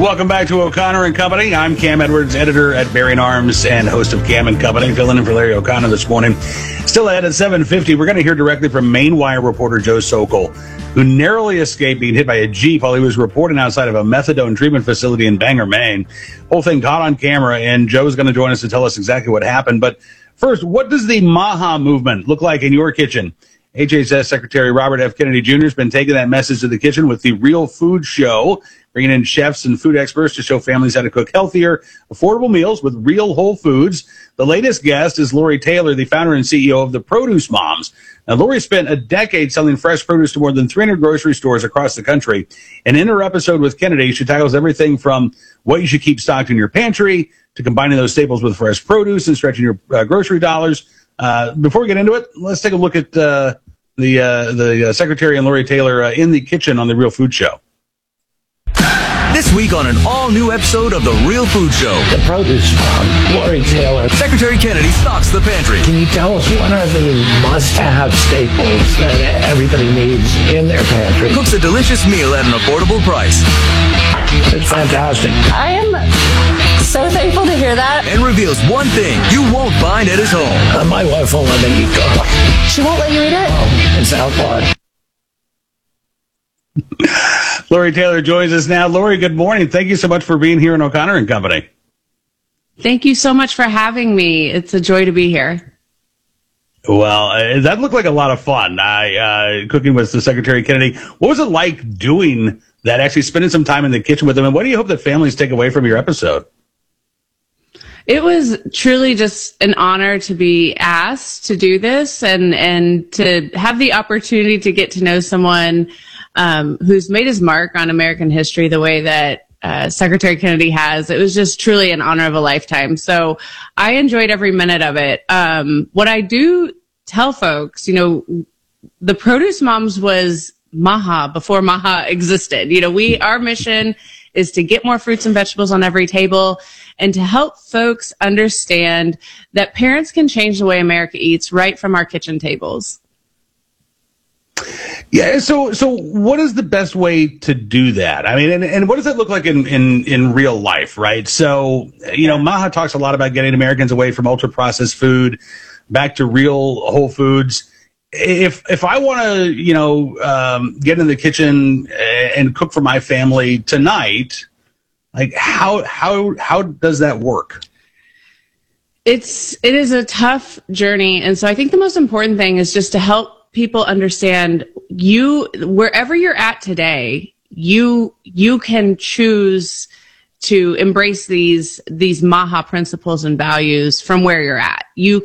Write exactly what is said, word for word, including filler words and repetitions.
Welcome back to O'Connor and Company. I'm Cam Edwards, editor at Bearing Arms and host of Cam and Company, filling in for Larry O'Connor this morning. Still ahead at seven fifty, we're going to hear directly from Maine Wire reporter Joe Sokol, who narrowly escaped being hit by a Jeep while he was reporting outside of a methadone treatment facility in Bangor, Maine. Whole thing caught on camera, and Joe's going to join us to tell us exactly what happened. But first, what does the MAHA movement look like in your kitchen? H H S Secretary Robert F. Kennedy Junior has been taking that message to the kitchen with the Real Food Show, bringing in chefs and food experts to show families how to cook healthier, affordable meals with real whole foods. The latest guest is Lori Taylor, the founder and C E O of the Produce Moms. Now, Lori spent a decade selling fresh produce to more than three hundred grocery stores across the country. And in her episode with Kennedy, she tackles everything from what you should keep stocked in your pantry to combining those staples with fresh produce and stretching your uh, grocery dollars. Uh, before we get into it, let's take a look at uh, the uh, the uh, Secretary and Lori Taylor uh, in the kitchen on the Real Food Show. This week on an all-new episode of The Real Food Show. The Produce Mom, Lori Taylor. Secretary Kennedy stocks the pantry. Can you tell us what are the must-have staples that everybody needs in their pantry? Cooks a delicious meal at an affordable price. It's fantastic. I am so thankful to hear that. And reveals one thing you won't find at his home. Uh, my wife won't let me eat garlic. She won't let you eat it? Oh, it's outlawed. Lori Taylor joins us now. Lori, good morning. Thank you so much for being here in O'Connor and Company. Thank you so much for having me. It's a joy to be here. Well, uh, that looked like a lot of fun. I, uh, cooking with the Secretary Kennedy. What was it like doing that, actually spending some time in the kitchen with them? And what do you hope that families take away from your episode? It was truly just an honor to be asked to do this and, and to have the opportunity to get to know someone um, who's made his mark on American history the way that uh, Secretary Kennedy has. It was just truly an honor of a lifetime. So I enjoyed every minute of it. Um, what I do tell folks, you know, the Produce Moms was MAHA before MAHA existed. You know, we, our mission is to get more fruits and vegetables on every table and to help folks understand that parents can change the way America eats right from our kitchen tables. Yeah. So, so what is the best way to do that? I mean, and, and what does that look like in, in, in real life, right? So, you know, MAHA talks a lot about getting Americans away from ultra processed food back to real whole foods. If, if I want to, you know, um, get in the kitchen and cook for my family tonight, like how, how, how does that work? It's, it is a tough journey. And so I think the most important thing is just to help people understand you, wherever you're at today, you, you can choose to embrace these, these MAHA principles and values from where you're at. You